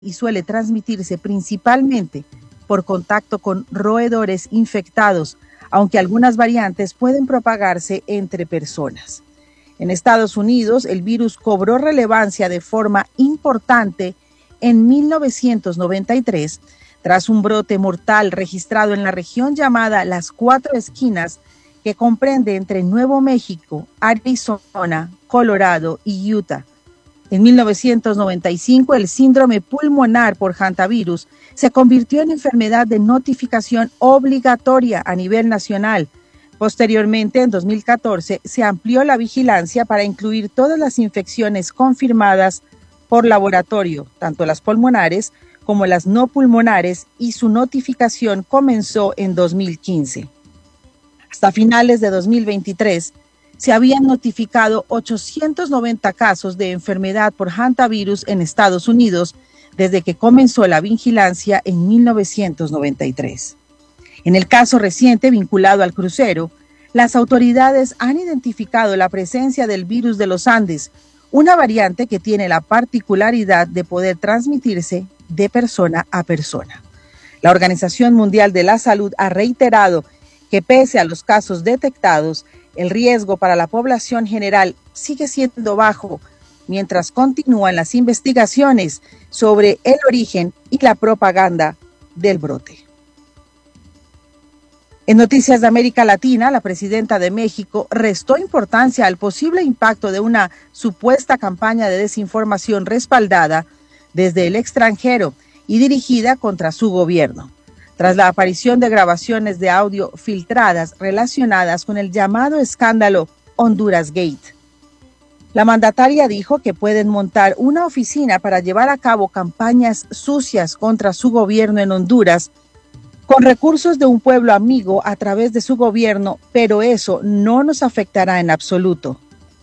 y suele transmitirse principalmente por contacto con roedores infectados, aunque algunas variantes pueden propagarse entre personas. En Estados Unidos, el virus cobró relevancia de forma importante en 1993, tras un brote mortal registrado en la región llamada Las Cuatro Esquinas, que comprende entre Nuevo México, Arizona, Colorado y Utah. En 1995, el síndrome pulmonar por hantavirus se convirtió en enfermedad de notificación obligatoria a nivel nacional. Posteriormente, en 2014, se amplió la vigilancia para incluir todas las infecciones confirmadas por laboratorio, tanto las pulmonares como las no pulmonares, y su notificación comenzó en 2015. Hasta finales de 2023, se habían notificado 890 casos de enfermedad por hantavirus en Estados Unidos desde que comenzó la vigilancia en 1993. En el caso reciente vinculado al crucero, las autoridades han identificado la presencia del virus de los Andes, una variante que tiene la particularidad de poder transmitirse de persona a persona. La Organización Mundial de la Salud ha reiterado que pese a los casos detectados, el riesgo para la población general sigue siendo bajo, mientras continúan las investigaciones sobre el origen y la propaganda del brote. En noticias de América Latina, la presidenta de México restó importancia al posible impacto de una supuesta campaña de desinformación respaldada desde el extranjero y dirigida contra su gobierno, tras la aparición de grabaciones de audio filtradas relacionadas con el llamado escándalo Honduras Gate. La mandataria dijo que pueden montar una oficina para llevar a cabo campañas sucias contra su gobierno en Honduras con recursos de un pueblo amigo a través de su gobierno, pero eso no nos afectará en absoluto,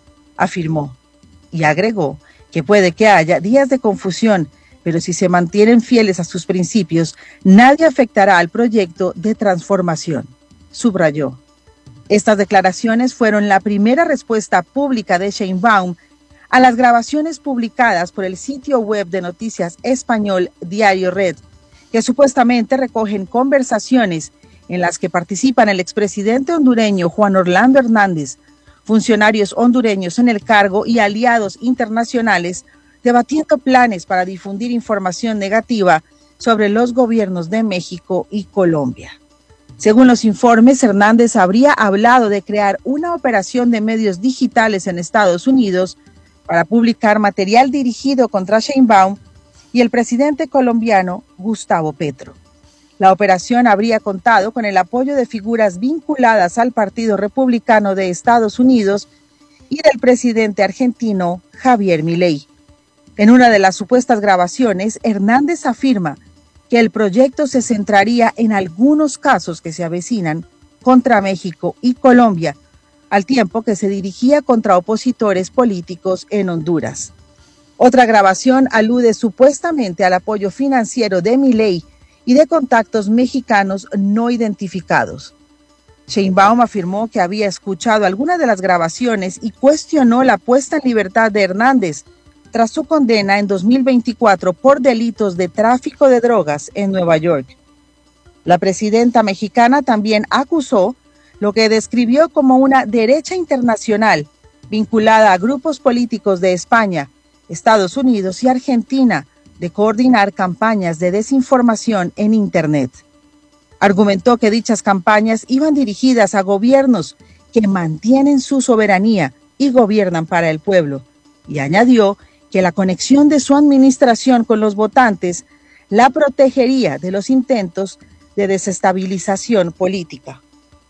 afirmó, y agregó que puede que haya días de confusión, pero si se mantienen fieles a sus principios, nadie afectará al proyecto de transformación, subrayó. Estas declaraciones fueron la primera respuesta pública de Sheinbaum a las grabaciones publicadas por el sitio web de noticias español Diario Red, que supuestamente recogen conversaciones en las que participan el expresidente hondureño Juan Orlando Hernández, funcionarios hondureños en el cargo y aliados internacionales debatiendo planes para difundir información negativa sobre los gobiernos de México y Colombia. Según los informes, Hernández habría hablado de crear una operación de medios digitales en Estados Unidos para publicar material dirigido contra Sheinbaum y el presidente colombiano Gustavo Petro. La operación habría contado con el apoyo de figuras vinculadas al Partido Republicano de Estados Unidos y del presidente argentino Javier Milei. En una de las supuestas grabaciones, Hernández afirma que el proyecto se centraría en algunos casos que se avecinan contra México y Colombia, al tiempo que se dirigía contra opositores políticos en Honduras. Otra grabación alude supuestamente al apoyo financiero de Milei y de contactos mexicanos no identificados. Sheinbaum afirmó que había escuchado algunas de las grabaciones y cuestionó la puesta en libertad de Hernández tras su condena en 2024 por delitos de tráfico de drogas en Nueva York. La presidenta mexicana también acusó lo que describió como una derecha internacional vinculada a grupos políticos de España, Estados Unidos y Argentina de coordinar campañas de desinformación en Internet. Argumentó que dichas campañas iban dirigidas a gobiernos que mantienen su soberanía y gobiernan para el pueblo, y añadió que la conexión de su administración con los votantes la protegería de los intentos de desestabilización política.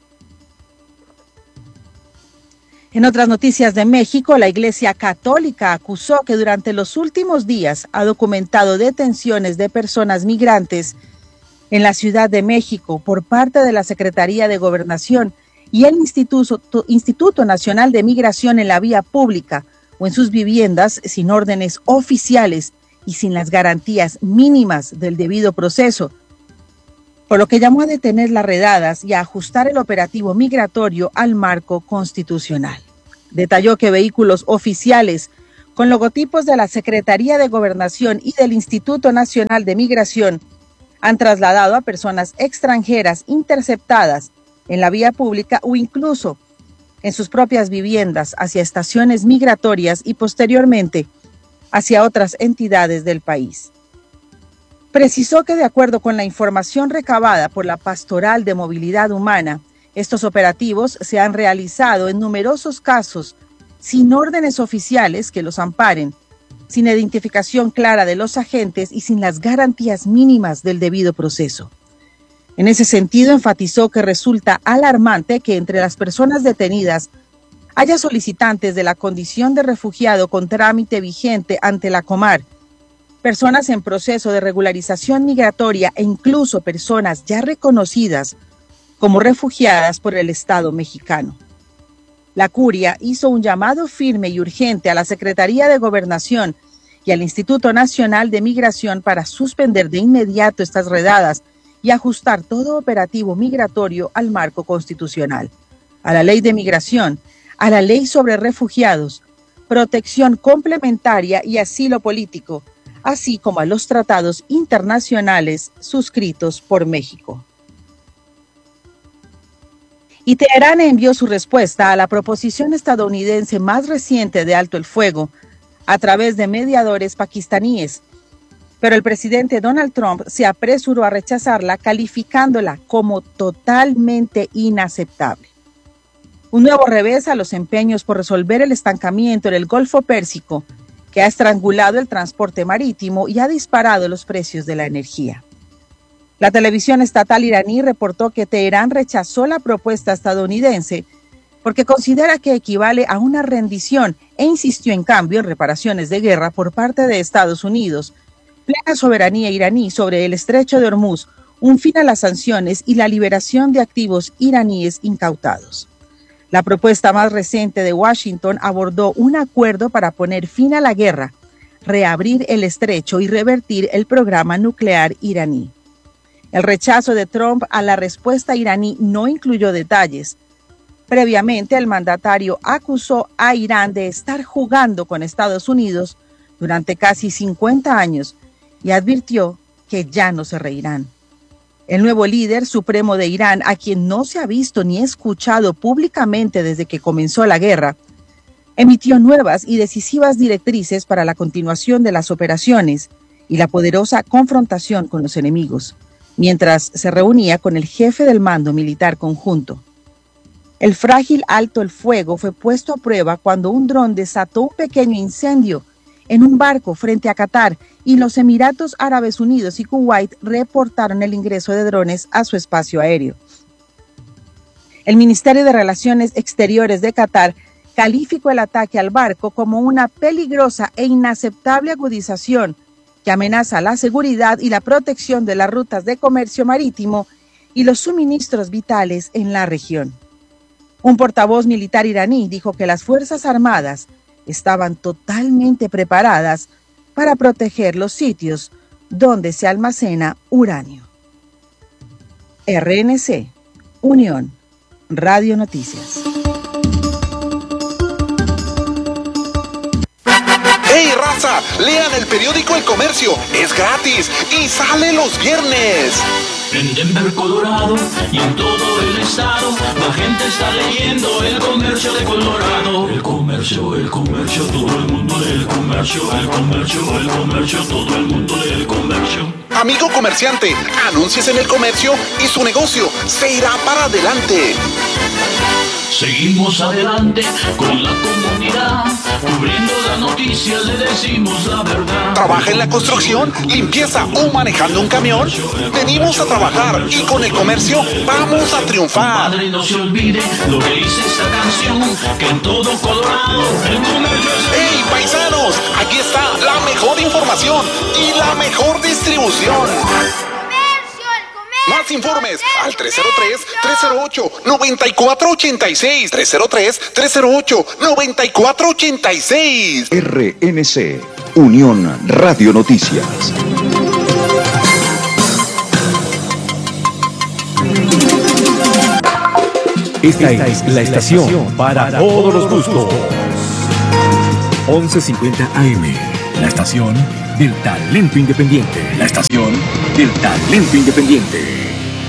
En otras noticias de México, la Iglesia Católica acusó que durante los últimos días ha documentado detenciones de personas migrantes en la Ciudad de México por parte de la Secretaría de Gobernación y el Instituto Nacional de Migración en la vía pública o en sus viviendas sin órdenes oficiales y sin las garantías mínimas del debido proceso, por lo que llamó a detener las redadas y a ajustar el operativo migratorio al marco constitucional. Detalló que vehículos oficiales con logotipos de la Secretaría de Gobernación y del Instituto Nacional de Migración, han trasladado a personas extranjeras interceptadas en la vía pública o incluso en sus propias viviendas hacia estaciones migratorias y posteriormente hacia otras entidades del país. Precisó que de acuerdo con la información recabada por la Pastoral de Movilidad Humana, estos operativos se han realizado en numerosos casos sin órdenes oficiales que los amparen, sin identificación clara de los agentes y sin las garantías mínimas del debido proceso. En ese sentido, enfatizó que resulta alarmante que entre las personas detenidas haya solicitantes de la condición de refugiado con trámite vigente ante la Comar, personas en proceso de regularización migratoria e incluso personas ya reconocidas como refugiadas por el Estado mexicano. La Curia hizo un llamado firme y urgente a la Secretaría de Gobernación y al Instituto Nacional de Migración para suspender de inmediato estas redadas y ajustar todo operativo migratorio al marco constitucional, a la ley de migración, a la ley sobre refugiados, protección complementaria y asilo político, así como a los tratados internacionales suscritos por México. Y Teherán envió su respuesta a la proposición estadounidense más reciente de alto el fuego a través de mediadores pakistaníes, pero el presidente Donald Trump se apresuró a rechazarla, calificándola como totalmente inaceptable. Un nuevo revés a los empeños por resolver el estancamiento en el Golfo Pérsico, que ha estrangulado el transporte marítimo y ha disparado los precios de la energía. La televisión estatal iraní reportó que Teherán rechazó la propuesta estadounidense porque considera que equivale a una rendición e insistió en cambio en reparaciones de guerra por parte de Estados Unidos, plena soberanía iraní sobre el estrecho de Hormuz, un fin a las sanciones y la liberación de activos iraníes incautados. La propuesta más reciente de Washington abordó un acuerdo para poner fin a la guerra, reabrir el estrecho y revertir el programa nuclear iraní. El rechazo de Trump a la respuesta iraní no incluyó detalles. Previamente, el mandatario acusó a Irán de estar jugando con Estados Unidos durante casi 50 años y advirtió que ya no se reirán. El nuevo líder supremo de Irán, a quien no se ha visto ni escuchado públicamente desde que comenzó la guerra, emitió nuevas y decisivas directrices para la continuación de las operaciones y la poderosa confrontación con los enemigos, mientras se reunía con el jefe del mando militar conjunto. El frágil alto el fuego fue puesto a prueba cuando un dron desató un pequeño incendio en un barco frente a Qatar y los Emiratos Árabes Unidos y Kuwait reportaron el ingreso de drones a su espacio aéreo. El Ministerio de Relaciones Exteriores de Qatar calificó el ataque al barco como una peligrosa e inaceptable agudización que amenaza la seguridad y la protección de las rutas de comercio marítimo y los suministros vitales en la región. Un portavoz militar iraní dijo que las Fuerzas Armadas estaban totalmente preparadas para proteger los sitios donde se almacena uranio. RNC, Unión, Radio Noticias. ¡Hey, raza! Lean el periódico El Comercio, es gratis y sale los viernes. En Denver, Colorado y en todo el estado, la gente está leyendo El Comercio de Colorado. El comercio, todo el mundo del comercio. El comercio, todo el mundo del comercio. Amigo comerciante, anúnciese en El Comercio y su negocio se irá para adelante. Seguimos adelante con la comunidad, cubriendo las noticias, le decimos la verdad. ¿Trabaja en la construcción, limpieza o manejando un camión? Venimos a trabajar y con El Comercio vamos a triunfar. Padre, no se olvide lo que dice esta canción, que en todo Colorado El Comercio es... ¡Hey, paisanos! Aquí está la mejor información y la mejor distribución. Más informes al 303-308-9486. 303-308-9486. RNC, Unión Radio Noticias. Esta es la estación para todos los gustos. 1150 AM. La estación del talento independiente. La estación del talento independiente.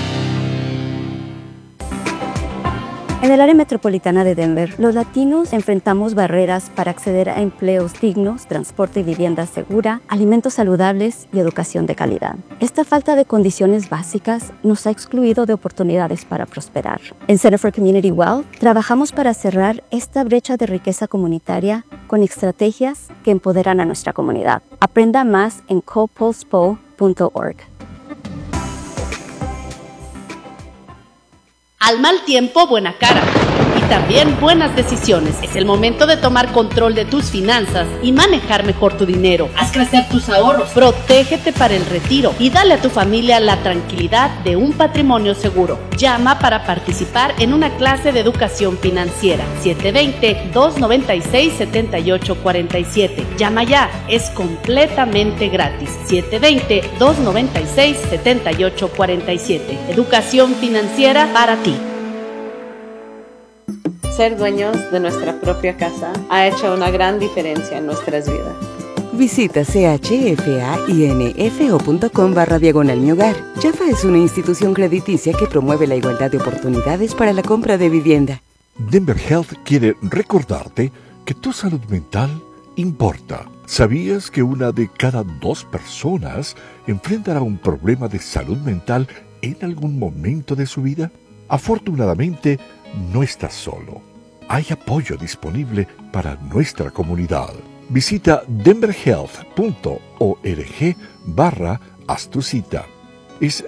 En el área metropolitana de Denver, los latinos enfrentamos barreras para acceder a empleos dignos, transporte y vivienda segura, alimentos saludables y educación de calidad. Esta falta de condiciones básicas nos ha excluido de oportunidades para prosperar. En Center for Community Wealth, trabajamos para cerrar esta brecha de riqueza comunitaria con estrategias que empoderan a nuestra comunidad. Aprenda más en copulspo.org. Al mal tiempo, buena cara. Y también buenas decisiones. Es el momento de tomar control de tus finanzas y manejar mejor tu dinero. Haz crecer tus ahorros, protégete para el retiro y dale a tu familia la tranquilidad de un patrimonio seguro. Llama para participar en una clase de educación financiera. 720-296-7847. Llama ya, es completamente gratis. 720-296-7847. Educación financiera para ti. Ser dueños de nuestra propia casa ha hecho una gran diferencia en nuestras vidas. Visita chfainfo.com/Mi Hogar. Chafa es una institución crediticia que promueve la igualdad de oportunidades para la compra de vivienda. Denver Health quiere recordarte que tu salud mental importa. ¿Sabías que 1 de cada 2 personas enfrentará un problema de salud mental en algún momento de su vida? Afortunadamente, no estás solo. Hay apoyo disponible para nuestra comunidad. Visita denverhealth.org/haz tu cita. Es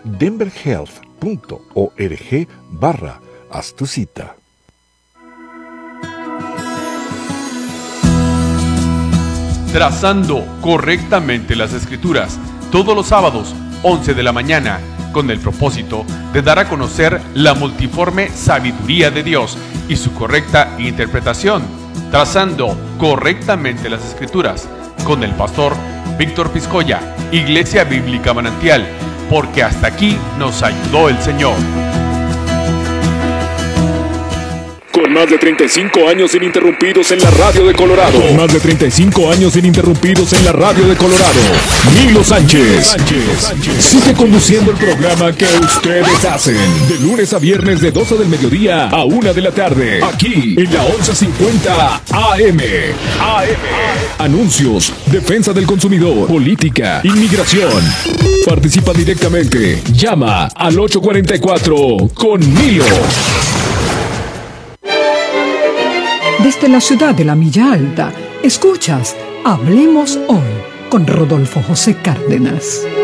denverhealth.org/haz tu cita. Trazando correctamente las Escrituras, todos los sábados, 11 de la mañana, con el propósito de dar a conocer la multiforme sabiduría de Dios y su correcta interpretación, trazando correctamente las Escrituras, con el pastor Víctor Piscoya, Iglesia Bíblica Manantial, porque hasta aquí nos ayudó el Señor. Con más de 35 años ininterrumpidos en la radio de Colorado. Con más de 35 años ininterrumpidos en la radio de Colorado. Milo Sánchez. Sigue conduciendo el programa que ustedes hacen. De lunes a viernes de 12 del mediodía a 1 de la tarde. Aquí en la 1150 AM. Anuncios, defensa del consumidor, política, inmigración. Participa directamente. Llama al 844 con Milo. Desde la ciudad de la Milla Alta, escuchas Hablemos Hoy con Rodolfo José Cárdenas.